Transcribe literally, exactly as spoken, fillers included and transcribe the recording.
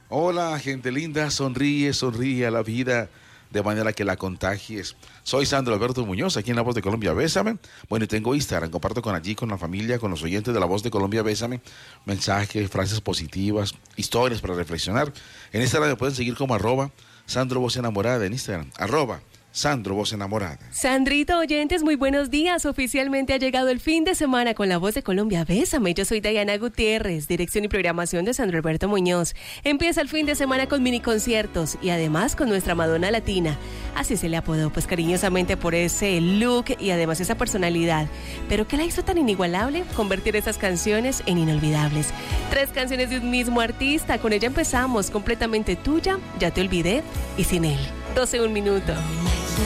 Hola, gente linda, sonríe, sonríe a la vida de manera que la contagies. Soy Sandro Alberto Muñoz, aquí en La Voz de Colombia, Bésame. Bueno, y tengo Instagram, comparto con allí, con la familia, con los oyentes de La Voz de Colombia, Bésame, mensajes, frases positivas, historias para reflexionar. En Instagram me pueden seguir como arroba Sandro Voz Enamorada, en Instagram, arroba Sandro Voz Enamorada. Sandrito, oyentes, muy buenos días. Oficialmente ha llegado el fin de semana con La Voz de Colombia. Bésame. Yo soy Diana Gutiérrez, dirección y programación de Sandro Alberto Muñoz. Empieza el fin de semana con mini conciertos y además con nuestra Madonna Latina. Así se le apodó, pues cariñosamente por ese look y además esa personalidad. Pero ¿qué la hizo tan inigualable? Convertir esas canciones en inolvidables. Tres canciones de un mismo artista. Con ella empezamos, completamente tuya, Ya te olvidé y Sin él. doce un minuto.